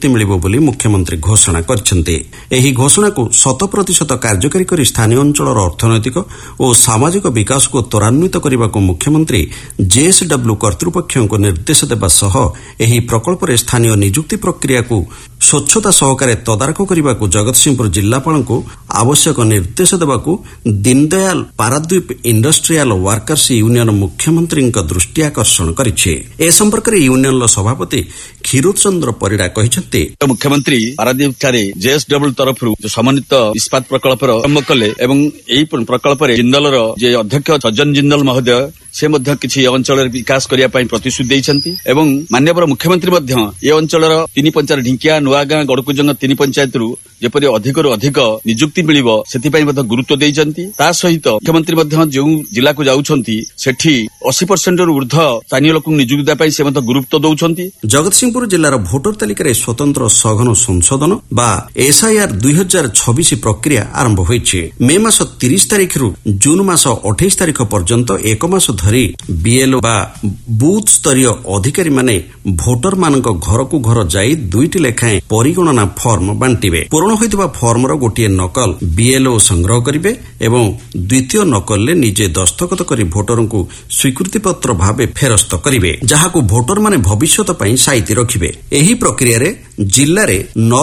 ନିଯୁକ୍ତି ମିଳିବ ବୋଲି ମୁଖ୍ୟମନ୍ତ୍ରୀ ଘୋଷଣା କରିଛନ୍ତି। ଏହି ଘୋଷଣାକୁ 100% କାର୍ଯ୍ୟକାରୀ କରି ସ୍ଥାନୀୟ ଅଞ୍ଚଳର ଅର୍ଥନୈତିକ ଓ ସାମାଜିକ ବିକାଶକୁ ତ୍ୱରାନ୍ୱିତ କରିବାକୁ ମୁଖ୍ୟମନ୍ତ୍ରୀ ଜେଏସ୍ଡବ୍ଲ୍ୟୁ କର୍ତ୍ତୃପକ୍ଷଙ୍କୁ ନିର୍ଦ୍ଦେଶ ଦେବା ସହ ଏହି ପ୍ରକଳ୍ପରେ ସ୍ଥାନୀୟ ନିଯୁକ୍ତି ପ୍ରକ୍ରିୟାକୁ ସ୍ୱଚ୍ଛତା ସହକାରେ ତଦାରଖ କରିବାକୁ ଜଗତସିଂହପୁର ଜିଲ୍ଲାପାଳଙ୍କୁ ଆବଶ୍ୟକ ନିର୍ଦ୍ଦେଶ ଦେବାକୁ Deendayal Paradip industrial workers union ମୁଖ୍ୟମନ୍ତ୍ରୀଙ୍କ ଦୃଷ୍ଟି ଆକର୍ଷଣ କରିଛି। ଏ ସମ୍ପର୍କରେ ୟୁନିୟନର ସଭାପତି କ୍ଷୀରୋଦ ଚନ୍ଦ୍ର ପରିଡ଼ା କହିଛନ୍ତି, ମୁଖ୍ୟମନ୍ତ୍ରୀ ପାରାଦ୍ୱୀପଠାରେ ଜେଏସ୍ଡବ୍ଲ୍ୟୁ ତରଫରୁ ସମନ୍ୱିତ ଇସ୍ପାତ ପ୍ରକଳ୍ପର ଆରମ୍ଭ କଲେ ଏବଂ ଏହି ପ୍ରକଳ୍ପରେ ଜିନ୍ଦଲର ଯେ ଅଧ୍ୟକ୍ଷ ସଜ୍ଜନ ଜିନ୍ଦଲ ମହୋଦୟ ସେ ମଧ୍ୟ କିଛି ଅଞ୍ଚଳରେ ବିକାଶ କରିବା ପାଇଁ ପ୍ରତିଶ୍ରୁତି ଦେଇଛନ୍ତି ଏବଂ ମାନ୍ୟବର ମୁଖ୍ୟମନ୍ତ୍ରୀ ମଧ୍ୟ ଏ ଅଞ୍ଚଳର 3 ପଞ୍ଚାୟତ ଢିଙ୍କିଆ ନୂଆଗାଁ ଗଡ଼କୁଜଙ୍ଗ 3 ପଞ୍ଚାୟତରୁ ଯେପରି ଅଧିକରୁ ଅଧିକ ନିଯୁକ୍ତି ମିଳିବ ସେଥିପାଇଁ ମଧ୍ୟ ଗୁରୁତ୍ୱ ଦେଇଛନ୍ତି। ତା ସହିତ ମୁଖ୍ୟମନ୍ତ୍ରୀ ମଧ୍ୟ ଯେଉଁ ଜିଲ୍ଲାକୁ ଯାଉଛନ୍ତି ସେଠି 80%ରୁ ଉର୍ଦ୍ଧ୍ୱ ସ୍ଥାନୀୟ ଲୋକଙ୍କୁ ନିଯୁକ୍ତି ଦେବା ପାଇଁ ସେ ମଧ୍ୟ ଗୁରୁତ୍ୱ ଦେଉଛନ୍ତି। ଜଗତସିଂହପୁର ଜିଲ୍ଲାର ଭୋଟର ତାଲିକାରେ ସ୍ୱତନ୍ତ୍ର ସଘନ ସଂଶୋଧନ ବା ଏସ୍ଆଇଆର୍ 2026 ପ୍ରକ୍ରିୟା ଆରମ୍ଭ ହୋଇଛି। ମେ ମାସ 30 ତାରିଖରୁ ଜୁନ୍ ମାସ 28 ତାରିଖ ପର୍ଯ୍ୟନ୍ତ 1 ମାସ ଧରି ବିଏଲ୍ଓ ବା ବୁଥ୍ ସ୍ତରୀୟ ଅଧିକାରୀମାନେ ଭୋଟରମାନଙ୍କ ଘରକୁ ଘର ଯାଇ 2ଟି ଲେଖାଏଁ ପରିଗଣନା ଫର୍ମ ବାଣ୍ଟିବେ। ପୂରଣ ହୋଇଥିବା ଫର୍ମର ଗୋଟିଏ ନକଲ ବିଏଲ୍ଓ ସଂଗ୍ରହ କରିବେ ଏବଂ ଦ୍ୱିତୀୟ ନକଲରେ ନିଜେ ଦସ୍ତଖତ କରି ଭୋଟରଙ୍କୁ ସ୍ୱୀକୃତିପତ୍ର ଭାବେ ଫେରସ୍ତ କରିବେ, ଯାହାକୁ ଭୋଟରମାନେ ଭବିଷ୍ୟତ ପାଇଁ ସାଇତି ରଖିବେ। ଏହି ପ୍ରକ୍ରିୟାରେ ଜିଲ୍ଲାରେ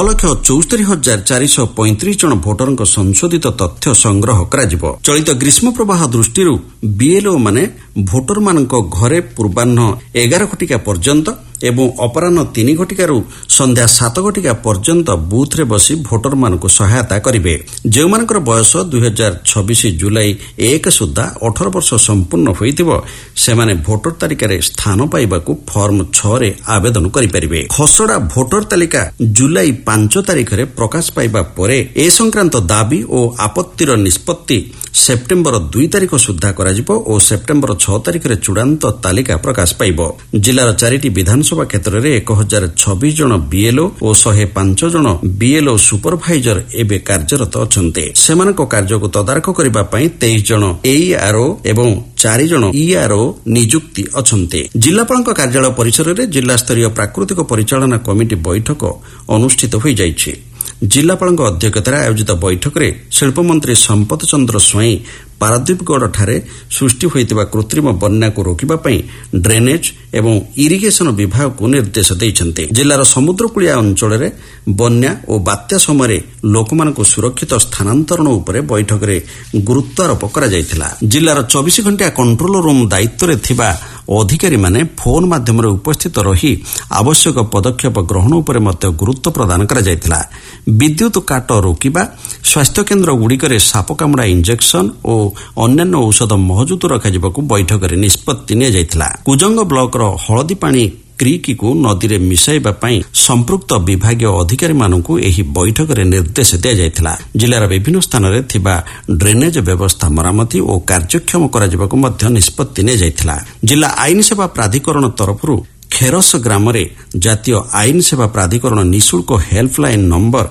9,74,435 ଜଣ ଭୋଟରଙ୍କ ସଂଶୋଧିତ ତଥ୍ୟ ସଂଗ୍ରହ କରାଯିବ। ଚଳିତ ଗ୍ରୀଷ୍ମ ପ୍ରବାହ ଦୃଷ୍ଟିରୁ ବିଏଲ୍ଓ ମାନେ ଭୋଟରମାନଙ୍କ ଘରେ ପୂର୍ବାହ୍ନ 11 ଘଟିକା ପର୍ଯ୍ୟନ୍ତ ଏବଂ ଅପରାହ୍ନ 3 ଘଟିକାରୁ ସନ୍ଧ୍ୟା 7 ଘଟିକା ପର୍ଯ୍ୟନ୍ତ ବୁଥରେ ବସି ଭୋଟରମାନଙ୍କୁ ସହାୟତା କରିବେ। ଯେଉଁମାନଙ୍କର ବୟସ 2026 ଜୁଲାଇ 1 ସୁଦ୍ଧା 18 ବର୍ଷ ସମ୍ପୂର୍ଣ୍ଣ ହୋଇଥିବ ସେମାନେ ଭୋଟର ତାଲିକାରେ ସ୍ଥାନ ପାଇବାକୁ ଫର୍ମ 6ରେ ଆବେଦନ କରିପାରିବେ। ଖସଡ଼ା ଭୋଟର ତାଲିକା ଜୁଲାଇ 5 ତାରିଖରେ ପ୍ରକାଶ ପାଇବା ପରେ ଏ ସଂକ୍ରାନ୍ତ ଦାବି ଓ ଆପତ୍ତିର ନିଷ୍ପତ୍ତି ସେପ୍ଟେମ୍ବର 2 ତାରିଖ ସୁଦ୍ଧା କରାଯିବ ଓ ସେପ୍ଟେମ୍ବର 6 ତାରିଖରେ ଚୂଡ଼ାନ୍ତ ତାଲିକା ପ୍ରକାଶ ପାଇବ। ଜିଲ୍ଲାର 4ଟି ବିଧାନସଭା କ୍ଷେତ୍ରରେ 1026 ଜଣ ବିଏଲ୍ଓ ଓ 105 ଜଣ ବିଏଲ୍ଓ ସୁପରଭାଇଜର ଏବେ କାର୍ଯ୍ୟରତ ଅଛନ୍ତି। ସେମାନଙ୍କ କାର୍ଯ୍ୟକୁ ତଦାରଖ କରିବା ପାଇଁ 23 ଜଣ ଏଇଆର୍ଓ ଏବଂ 4 ଜଣ ଇଆର୍ଓ ନିଯୁକ୍ତି ଅଛନ୍ତି। ଜିଲ୍ଲାପାଳଙ୍କ କାର୍ଯ୍ୟାଳୟ ପରିସରରେ ଜିଲ୍ଲାସ୍ତରୀୟ ପ୍ରାକୃତିକ ପରିଚାଳନା କମିଟି ବୈଠକ ଅନୁଷ୍ଠିତ ହୋଇଯାଇଛି। ଜିଲ୍ଲାପାଳଙ୍କ ଅଧ୍ୟକ୍ଷତାରେ ଆୟୋଜିତ ବୈଠକରେ ଶିଳ୍ପମନ୍ତ୍ରୀ ସମ୍ପତ ଚନ୍ଦ୍ର ସ୍ୱାଇଁ ପାରାଦ୍ୱୀପଗଡ଼ଠାରେ ସୃଷ୍ଟି ହୋଇଥିବା କୃତ୍ରିମ ବନ୍ୟାକୁ ରୋକିବା ପାଇଁ ଡ୍ରେନେଜ୍ ଏବଂ ଇରିଗେସନ ବିଭାଗକୁ ନିର୍ଦ୍ଦେଶ ଦେଇଛନ୍ତି। ଜିଲ୍ଲାର ସମୁଦ୍ରକୂଳିଆ ଅଞ୍ଚଳରେ ବନ୍ୟା ଓ ବାତ୍ୟା ସମୟରେ ଲୋକମାନଙ୍କୁ ସୁରକ୍ଷିତ ସ୍ଥାନାନ୍ତରଣ ଉପରେ ବୈଠକରେ ଗୁରୁତ୍ୱାରୋପ କରାଯାଇଥିଲା। ଜିଲ୍ଲାର 24 ଘଣ୍ଟିଆ କଣ୍ଟ୍ରୋଲ ରୁମ୍ ଦାୟିତ୍ୱରେ ଥିବା ଅଧିକାରୀମାନେ ଫୋନ୍ ମାଧ୍ୟମରେ ଉପସ୍ଥିତ ରହି ଆବଶ୍ୟକ ପଦକ୍ଷେପ ଗ୍ରହଣ ଉପରେ ମଧ୍ୟ ଗୁରୁତ୍ୱ ପ୍ରଦାନ କରାଯାଇଥିଲା। ବିଦ୍ୟୁତ୍ କାଟ ରୋକିବା, ସ୍ୱାସ୍ଥ୍ୟକେନ୍ଦ୍ରଗୁଡ଼ିକରେ ସାପକାମୁଡ଼ା ଇଞ୍ଜେକ୍ସନ ଓ ଅନ୍ୟାନ୍ୟ ଔଷଧ ମହଜୁଦ ରଖାଯିବାକୁ ବୈଠକରେ ନିଷ୍ପତ୍ତି ନିଆଯାଇଥିଲା। କୁଜଙ୍ଗ ବ୍ଲକର ହଳଦୀପାଣି କ୍ରିକ୍କୁ ନଦୀରେ ମିଶାଇବା ପାଇଁ ସମ୍ପୃକ୍ତ ବିଭାଗୀୟ ଅଧିକାରୀମାନଙ୍କୁ ଏହି ବୈଠକରେ ନିର୍ଦ୍ଦେଶ ଦିଆଯାଇଥିଲା। ଜିଲ୍ଲାର ବିଭିନ୍ନ ସ୍ଥାନରେ ଥିବା ଡ୍ରେନେଜ୍ ବ୍ୟବସ୍ଥା ମରାମତି ଓ କାର୍ଯ୍ୟକ୍ଷମ କରାଯିବାକୁ ମଧ୍ୟ ନିଷ୍ପତ୍ତି ନିଆଯାଇଥିଲା। ଜିଲ୍ଲା ଆଇନ ସେବା ପ୍ରାଧିକରଣ ତରଫରୁ ଖେରସ ଗ୍ରାମରେ ଜାତୀୟ ଆଇନ ସେବା ପ୍ରାଧିକରଣ ନିଃଶୁଳ୍କ ହେଲ୍ପଲାଇନ୍ ନମ୍ବର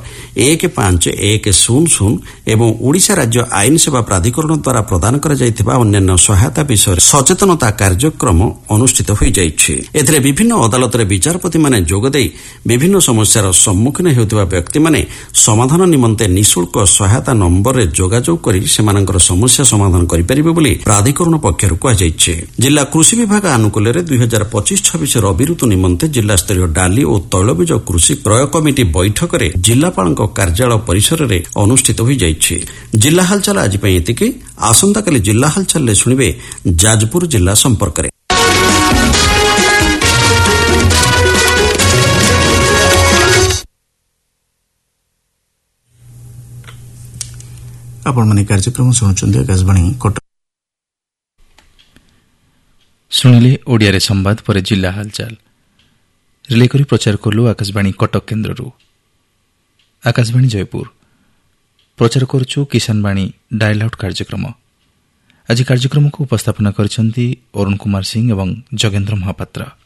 1510 ଏବଂ ଓଡ଼ିଶା ରାଜ୍ୟ ଆଇନ ସେବା ପ୍ରାଧିକରଣ ଦ୍ୱାରା ପ୍ରଦାନ କରାଯାଇଥିବା ଅନ୍ୟାନ୍ୟ ସହାୟତା ବିଷୟରେ ସଚେତନତା କାର୍ଯ୍ୟକ୍ରମ ଅନୁଷ୍ଠିତ ହୋଇଯାଇଛି। ଏଥିରେ ବିଭିନ୍ନ ଅଦାଲତରେ ବିଚାରପତିମାନେ ଯୋଗଦେଇ ବିଭିନ୍ନ ସମସ୍ୟାର ସମ୍ମୁଖୀନ ହେଉଥିବା ବ୍ୟକ୍ତିମାନେ ସମାଧାନ ନିମନ୍ତେ ନିଃଶୁଳ୍କ ସହାୟତା ନମ୍ବରରେ ଯୋଗାଯୋଗ କରି ସେମାନଙ୍କର ସମସ୍ୟା ସମାଧାନ କରିପାରିବେ ବୋଲି ପ୍ରାଧିକରଣ ପକ୍ଷରୁ କୁହାଯାଇଛି। ଜିଲ୍ଲା କୃଷି ବିଭାଗ ଆନୁକୂଲ୍ୟରେ 2025-26 ରବି ଋତୁ ନିମନ୍ତେ ଜିଲ୍ଲାସ୍ତରୀୟ ଡାଲି ଓ ତୈଳବୀଜ କୃଷି କ୍ରୟ କମିଟି ବୈଠକରେ ଜିଲ୍ଲାପାଳଙ୍କ କାର୍ଯ୍ୟାଳୟ ପରିସରରେ ଅନୁଷ୍ଠିତ ହୋଇଯାଇଛି। ଜିଲ୍ଲା ହାଲଚାଲ ଆଜି ପାଇଁ ଏତିକି। ଆସନ୍ତାକାଲି ଜିଲ୍ଲା ହାଲଚାଲରେ ଶୁଣିବେ ଯାଜପୁର ଜିଲ୍ଲା ସମ୍ପର୍କରେ। ଆପଣମାନେ କାର୍ଯ୍ୟକ୍ରମ ଶୁଣୁଛନ୍ତି ଆକାଶବାଣୀ କଟକ। ଶୁଣିଲେ ଓଡ଼ିଆରେ ସମ୍ବାଦ ପରେ ଜିଲ୍ଲା ହାଲଚାଲ ରିଲେ କରି ପ୍ରଚାର କଲୁ ଆକାଶବାଣୀ କଟକ କେନ୍ଦ୍ରରୁ। ଆକାଶବାଣୀ ଜୟପୁର ପ୍ରଚାର କରୁଛୁ କିଷାନବାଣୀ ଡାଏଲଆଉଟ୍ କାର୍ଯ୍ୟକ୍ରମ। ଆଜି କାର୍ଯ୍ୟକ୍ରମକୁ ଉପସ୍ଥାପନା କରିଛନ୍ତି ଅରୁଣ କୁମାର ସିଂ ଏବଂ ଯୋଗେନ୍ଦ୍ର ମହାପାତ୍ର।